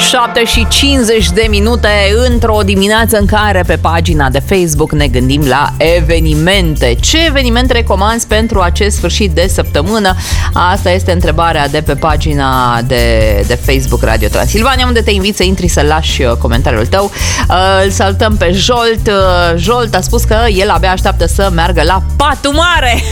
7:50 într-o dimineață în care pe pagina de Facebook ne gândim la evenimente. Ce eveniment recomanzi pentru acest sfârșit de săptămână? Asta este întrebarea de pe pagina de Facebook Radio Transilvania, unde te invit să intri să lași comentariul tău. Îl salutăm pe Jolt. Jolt a spus că el abia așteaptă să meargă la patul mare.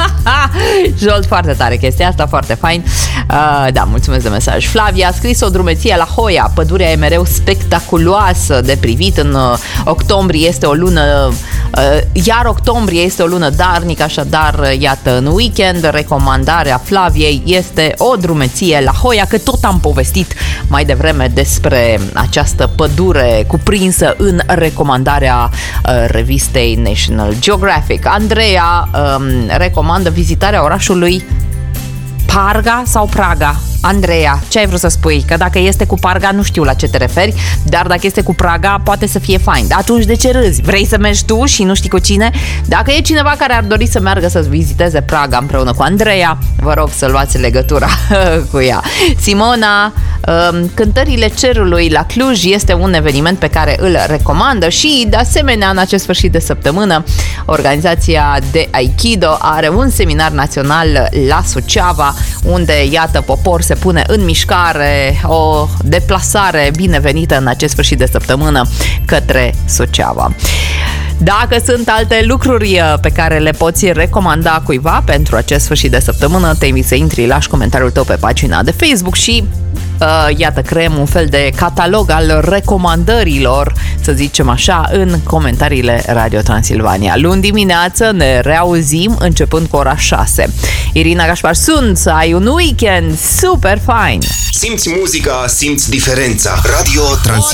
Jolt, foarte tare chestia asta, foarte fain. Da, mulțumesc de mesaj. Flavia a scris o drumeție la Hoia. Pădurea e mereu spectaculoasă de privit. În octombrie este o lună, iar octombrie este o lună darnică, așadar, iată, în weekend, recomandarea Flaviei este o drumeție la Hoia, că tot am povestit mai devreme despre această pădure cuprinsă în recomandarea revistei National Geographic. Andreea recomandă vizitarea orașului Parga sau Praga? Andreea, ce ai vrut să spui? Că dacă este cu Parga, nu știu la ce te referi, dar dacă este cu Praga, poate să fie fain. Atunci de ce râzi? Vrei să mergi tu și nu știi cu cine? Dacă e cineva care ar dori să meargă să viziteze Praga împreună cu Andreea, vă rog să luați legătura cu ea. Simona, Cântările Cerului la Cluj este un eveniment pe care îl recomandă și, de asemenea, în acest sfârșit de săptămână, organizația de Aikido are un seminar național la Suceava, unde, iată, popor se pune în mișcare, o deplasare binevenită în acest sfârșit de săptămână către Suceava. Dacă sunt alte lucruri pe care le poți recomanda cuiva pentru acest sfârșit de săptămână, te invit să intri, lași comentariul tău pe pagina de Facebook și iată, creăm un fel de catalog al recomandărilor, să zicem așa, în comentariile Radio Transilvania. Luni dimineață ne reauzim începând cu ora 6. Irina Gașpar sunt, să ai un weekend super fain! Simți muzica, simți diferența. Radio Transilvania.